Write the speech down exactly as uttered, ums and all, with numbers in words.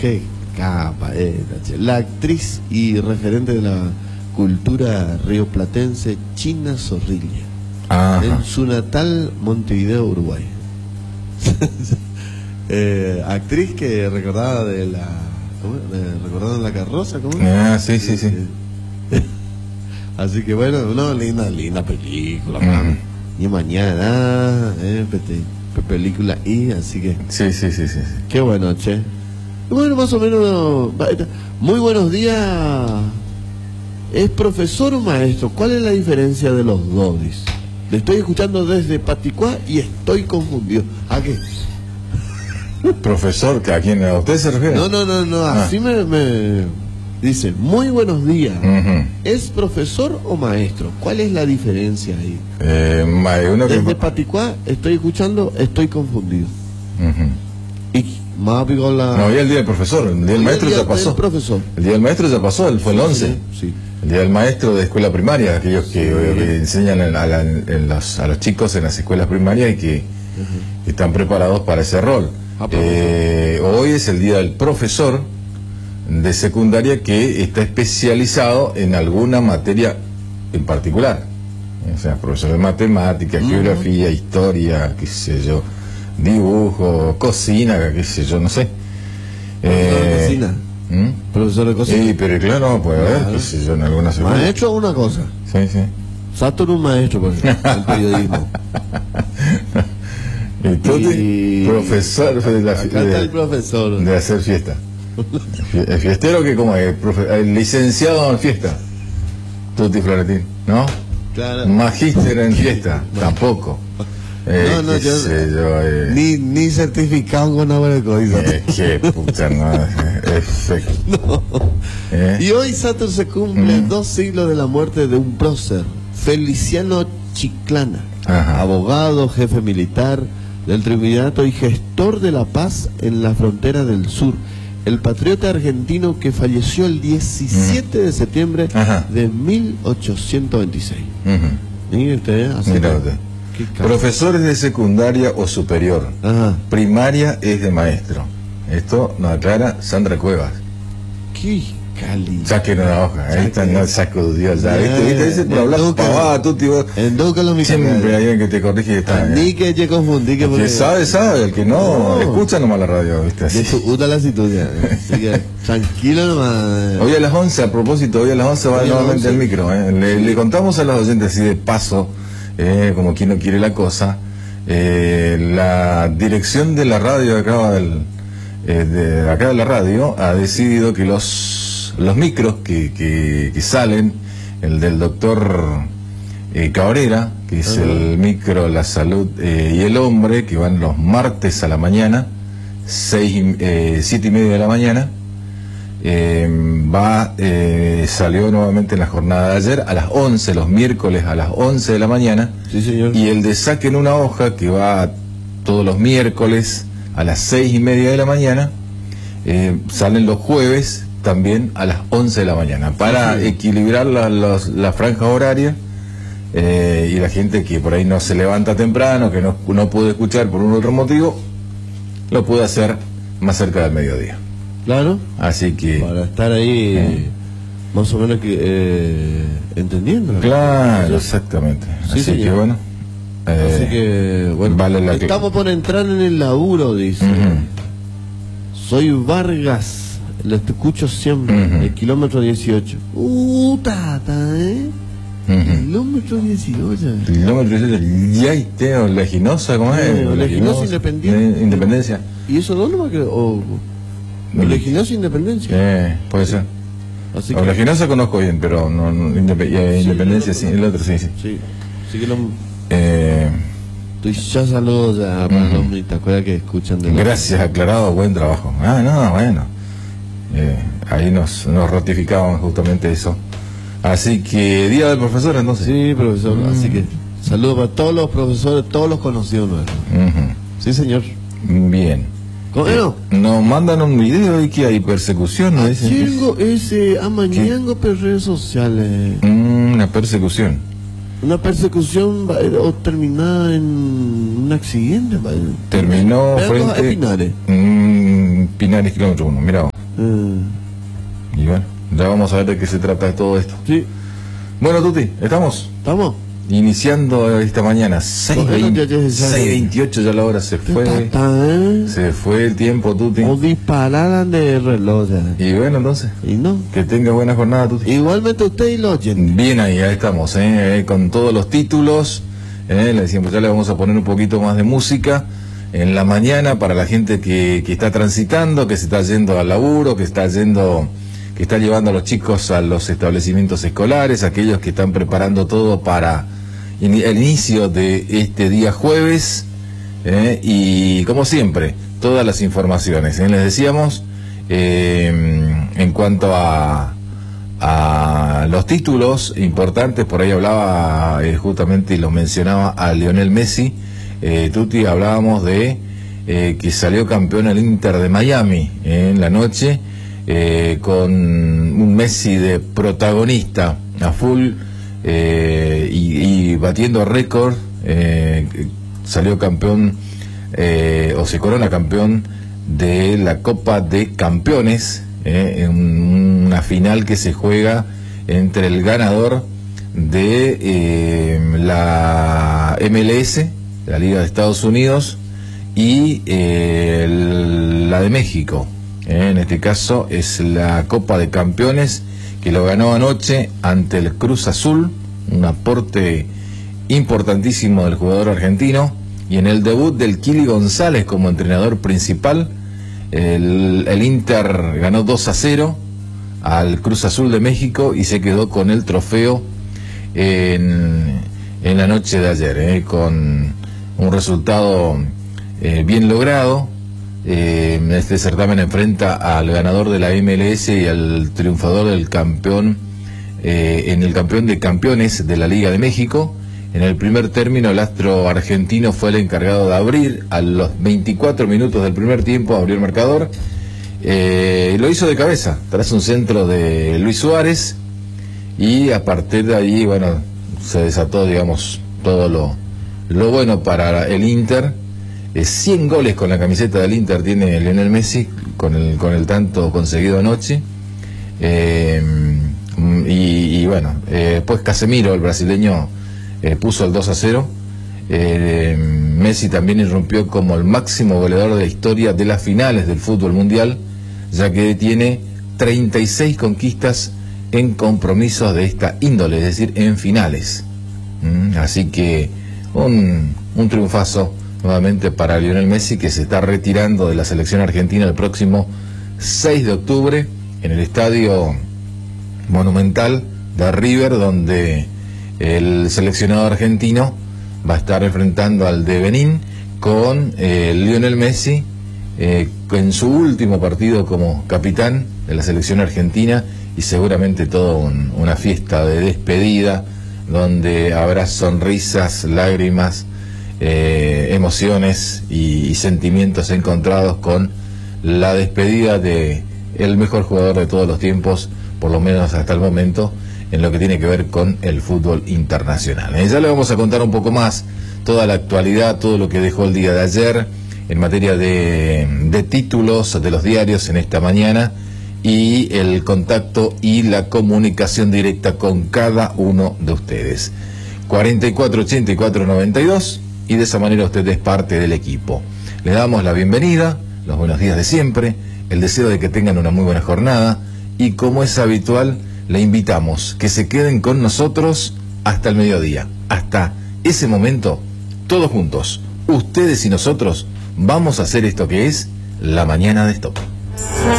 qué capa esta, che. La actriz y referente de la cultura rioplatense China Zorrilla. Ajá. En su natal Montevideo, Uruguay. eh, actriz que recordaba de la ¿cómo? De, recordando la carroza, ¿cómo? Ah, sí, sí, sí. Así que bueno, una linda, linda película. Uh-huh. Y mañana, eh, pe película y así que. Sí, sí, sí, sí. Qué bueno, che. Bueno, más o menos. Muy buenos días. ¿Es profesor o maestro? ¿Cuál es la diferencia de los dos? Le estoy escuchando desde Paticuá y estoy confundido. ¿A qué? Profesor, ¿a quién? ¿A usted se refiere? No, no, no, no. Así ah. me, me dice. Muy buenos días. Uh-huh. ¿Es profesor o maestro? ¿Cuál es la diferencia ahí? Eh, uno desde que... Paticuá estoy escuchando, estoy confundido. Uh-huh. Y más con la... No, hoy el día del profesor, el día del maestro el día ya pasó. Del profesor. El día del maestro ya pasó, él fue el once. Sí, sí. El día del maestro de escuela primaria, aquellos que, sí. que enseñan a, la, en los, a los chicos en las escuelas primarias y que uh-huh. están preparados para ese rol. Ah, eh, hoy es el día del profesor de secundaria que está especializado en alguna materia en particular. O sea, profesor de matemática, uh-huh. geografía, historia, qué sé yo, dibujo, cocina, qué sé yo, no sé. Profesor eh, de cocina. ¿Mm? Profesor de cocina. Sí, pero claro, puede haber, claro. qué sé yo, en alguna secundaria. Maestro una cosa. Sí, sí. Saturno un maestro, por ejemplo, el periodismo. Y tú, y... profesor de, la, Acá está el profesor de hacer fiesta. El fiestero que como es profe, el licenciado en fiesta. Tutti Florentín, ¿no? Claro. Magíster en fiesta, no. Tampoco. Eh, no, no, yo, yo, eh, ni, ni certificado con agua de coisa. Eh, qué puta, no. no. Eh. Y hoy, Saturno, se cumple mm. dos siglos de la muerte de un prócer, Feliciano Chiclana, Ajá. abogado, jefe militar del triunvirato y gestor de la paz en la frontera del sur. El patriota argentino que falleció el diecisiete uh-huh. de septiembre Ajá. de mil ochocientos veintiséis. Uh-huh. Mire usted, así Mira usted. Profesores de secundaria o superior. Ajá. Primaria es de maestro. Esto nos aclara Sandra Cuevas. ¿Qué cali? Saquen una hoja. Ahí está, no sacudió ya. ¿Viste? ¿Viste? Dice, pero hablas pavada, tú, tío. Siempre hay alguien que te corrige y está. Ni que te confundí. Que, el que sabe, sabe. El que no, no. escucha nomás la radio, ¿viste? Así. Usa la situación. Así que, tranquilo nomás. Hoy a las once, a propósito, hoy a las once va nuevamente el micro. ¿eh? Le, le contamos a los oyentes así de paso, eh, como quien no quiere la cosa, eh, la dirección de la radio acá del, eh, de acá de la radio ha decidido que los, los micros que, que, que salen, el del doctor eh, Cabrera, que es uh-huh. el micro La Salud eh, y el Hombre, que van los martes a la mañana, seis, eh, siete y media de la mañana, eh, va eh, salió nuevamente en la jornada de ayer a las once, los miércoles a las once de la mañana. Sí, señor. Y el de Saquen una hoja, que va todos los miércoles a las seis y media de la mañana, eh, salen los jueves también a las once de la mañana, para sí, sí. equilibrar la, los, la franja horaria. Eh, y la gente que por ahí no se levanta temprano, que no, no puede escuchar por un otro motivo, lo puede hacer más cerca del mediodía. Claro. Así que para estar ahí eh, más o menos que eh, entendiendo. Claro, ¿sí? Exactamente. Sí, Así señor. que bueno. Eh, Así que bueno. Vale la estamos por entrar en el laburo, dice. Uh-huh. Soy Vargas, lo escucho siempre, uh-huh. el kilómetro dieciocho. Uh, tata, ¿eh? Uh-huh. Kilómetro dieciocho. Kilómetro dieciocho. Ya Teo, Leginosa, ¿cómo es? No, Leginosa Independencia. Independencia. ¿Y eso dónde va a quedar? O Leginosa Independencia. Eh, puede ser. Así que... Leginosa conozco bien, pero no, no indep sí, Independencia, sí, el otro sí, sí. Sí, sí que lo... Eh... Estoy ya saludos ya para uh-huh. los ¿te acuerdas que escuchan de Gracias, la... aclarado, buen trabajo. Ah, no, bueno. Eh, ahí nos, nos ratificaban justamente eso. Así que, día del profesor entonces. Sí, profesor, mm. así que saludos para todos los profesores, todos los conocidos nuestros. Uh-huh. Sí, señor. Bien. ¿Cómo eh, no? Nos mandan un video y que hay persecución, ¿no? Chingo ese amañango por redes sociales. Mm, una persecución. Una persecución o terminada en un accidente. Terminó frente a Pinares. Mm, Pinares kilómetro uno, mira. Mm. Y bueno, ya vamos a ver de qué se trata todo esto. Sí. Bueno, Tuti, ¿estamos? ¿Estamos? Iniciando esta mañana, seis veintiocho ya la hora, se fue. ¿Eh? Se fue el tiempo, Tuti. O dispararan de reloj. Y bueno, entonces. Y no. Que tenga buena jornada, Tuti. Igualmente usted y los oyentes. Bien ahí, ahí estamos, ¿eh? Eh, con todos los títulos. Eh, le decíamos, ya le vamos a poner un poquito más de música en la mañana para la gente que, que está transitando, que se está yendo al laburo, que está yendo, que está llevando a los chicos a los establecimientos escolares, aquellos que están preparando todo para el inicio de este día jueves, eh, y como siempre, todas las informaciones. ¿eh? Les decíamos, eh, en cuanto a, a los títulos importantes, por ahí hablaba eh, justamente y lo mencionaba a Lionel Messi, eh, Tuti, hablábamos de eh, que salió campeón el Inter de Miami eh, en la noche, eh, con un Messi de protagonista a full, Eh, y, y batiendo récord, eh, salió campeón eh, o se corona campeón de la Copa de Campeones, eh, en una final que se juega entre el ganador de eh, la M L S, la Liga de Estados Unidos, y eh, la de México. Eh, en este caso es la Copa de Campeones, que lo ganó anoche ante el Cruz Azul, un aporte importantísimo del jugador argentino, y en el debut del Kili González como entrenador principal, el, el Inter ganó dos a cero al Cruz Azul de México y se quedó con el trofeo en, en la noche de ayer, eh, con un resultado eh, bien logrado. Eh, este certamen enfrenta al ganador de la M L S y al triunfador del campeón, eh, en el campeón de campeones de la Liga de México. En el primer término, el astro argentino fue el encargado de abrir a los veinticuatro minutos del primer tiempo, abrió el marcador, eh, lo hizo de cabeza tras un centro de Luis Suárez, y a partir de ahí, bueno, se desató, digamos, todo lo, lo bueno para el Inter. Eh, cien goles con la camiseta del Inter tiene Lionel Messi, con el, con el tanto conseguido anoche. Eh, y, y bueno, eh, pues Casemiro, el brasileño, eh, puso el dos a cero. Eh, Messi también irrumpió como el máximo goleador de la historia de las finales del fútbol mundial, ya que tiene treinta y seis conquistas en compromisos de esta índole, es decir, en finales. Mm, así que un, un triunfazo nuevamente para Lionel Messi, que se está retirando de la selección argentina el próximo seis de octubre en el estadio Monumental de River, donde el seleccionado argentino va a estar enfrentando al de Benín con eh, Lionel Messi eh, en su último partido como capitán de la selección argentina, y seguramente toda un, una fiesta de despedida donde habrá sonrisas, lágrimas, Eh, emociones y, y sentimientos encontrados con la despedida de el mejor jugador de todos los tiempos, por lo menos hasta el momento, en lo que tiene que ver con el fútbol internacional. Eh, ya le vamos a contar un poco más toda la actualidad, todo lo que dejó el día de ayer en materia de, de títulos de los diarios en esta mañana, y el contacto y la comunicación directa con cada uno de ustedes. cuarenta y cuatro ochenta y cuatro noventa y dos, y de esa manera usted es parte del equipo. Le damos la bienvenida, los buenos días de siempre, el deseo de que tengan una muy buena jornada, y como es habitual, le invitamos que se queden con nosotros hasta el mediodía. Hasta ese momento, todos juntos, ustedes y nosotros, vamos a hacer esto que es La Mañana de Stop.